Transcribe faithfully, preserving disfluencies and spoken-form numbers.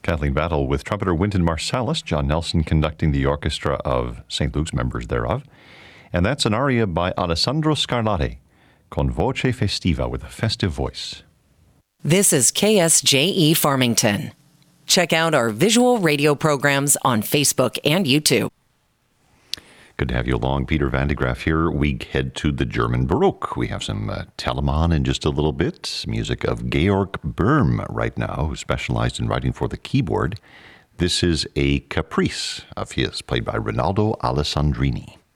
Kathleen Battle with trumpeter Wynton Marsalis, John Nelson conducting the orchestra of Saint Luke's, members thereof. And that's an aria by Alessandro Scarlatti, Con voce festiva, with a festive voice. This is K S J E Farmington. Check out our visual radio programs on Facebook and YouTube. Good to have you along. Peter Van de Graaff here. We head to the German Baroque. We have some uh, Telemann in just a little bit. Music of Georg Böhm right now, who specialized in writing for the keyboard. This is a caprice of his, played by Rinaldo Alessandrini.